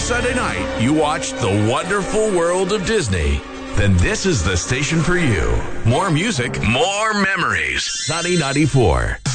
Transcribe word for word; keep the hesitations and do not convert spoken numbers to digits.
Sunday night you watch The Wonderful World of Disney, then this is the station for you. More music, more memories. Sunny ninety-four.